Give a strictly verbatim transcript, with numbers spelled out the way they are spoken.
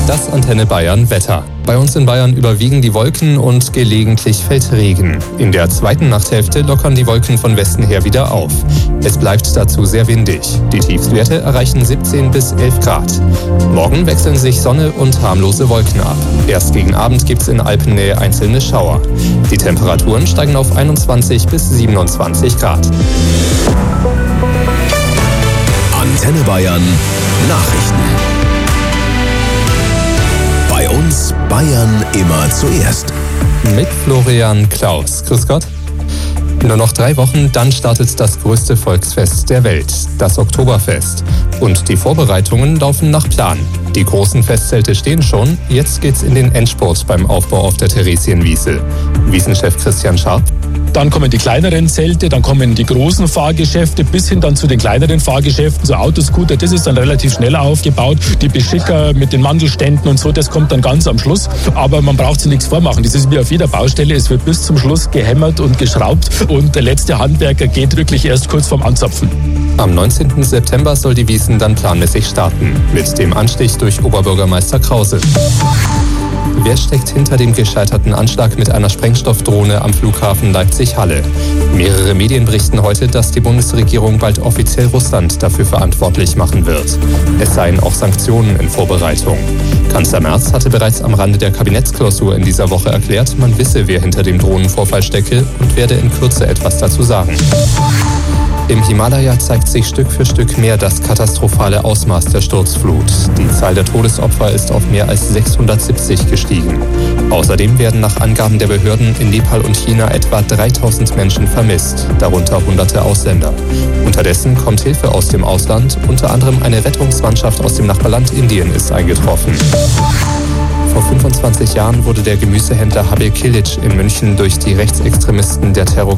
Das Antenne Bayern Wetter. Bei uns in Bayern überwiegen die Wolken und gelegentlich fällt Regen. In der zweiten Nachthälfte lockern die Wolken von Westen her wieder auf. Es bleibt dazu sehr windig. Die Tiefstwerte erreichen siebzehn bis elf Grad. Morgen wechseln sich Sonne und harmlose Wolken ab. Erst gegen Abend gibt es in Alpennähe einzelne Schauer. Die Temperaturen steigen auf einundzwanzig bis siebenundzwanzig Grad. Antenne Bayern Nachrichten. Bei uns Bayern immer zuerst. Mit Florian Klaus. Grüß Gott. Nur noch drei Wochen, dann startet das größte Volksfest der Welt, das Oktoberfest. Und die Vorbereitungen laufen nach Plan. Die großen Festzelte stehen schon, jetzt geht's in den Endspurt beim Aufbau auf der Theresienwiese. Wiesenchef Christian Scharp. Dann kommen die kleineren Zelte, dann kommen die großen Fahrgeschäfte bis hin dann zu den kleineren Fahrgeschäften, so Autoscooter, das ist dann relativ schnell aufgebaut. Die Beschicker mit den Mandelständen und so, das kommt dann ganz am Schluss. Aber man braucht sich nichts vormachen, das ist wie auf jeder Baustelle, es wird bis zum Schluss gehämmert und geschraubt und der letzte Handwerker geht wirklich erst kurz vorm Anzapfen. Am neunzehnten September soll die Wiesn dann planmäßig starten, mit dem Anstich durch Oberbürgermeister Krause. Wer steckt hinter dem gescheiterten Anschlag mit einer Sprengstoffdrohne am Flughafen Leipzig-Halle? Mehrere Medien berichten heute, dass die Bundesregierung bald offiziell Russland dafür verantwortlich machen wird. Es seien auch Sanktionen in Vorbereitung. Kanzler Merz hatte bereits am Rande der Kabinettsklausur in dieser Woche erklärt, man wisse, wer hinter dem Drohnenvorfall stecke und werde in Kürze etwas dazu sagen. Im Himalaya zeigt sich Stück für Stück mehr das katastrophale Ausmaß der Sturzflut. Die Zahl der Todesopfer ist auf mehr als sechshundertsiebzig gestiegen. Außerdem werden nach Angaben der Behörden in Nepal und China etwa dreitausend Menschen vermisst, darunter hunderte Ausländer. Unterdessen kommt Hilfe aus dem Ausland, unter anderem eine Rettungsmannschaft aus dem Nachbarland Indien ist eingetroffen. Vor fünfundzwanzig Jahren wurde der Gemüsehändler Habil Kilic in München durch die Rechtsextremisten der Terror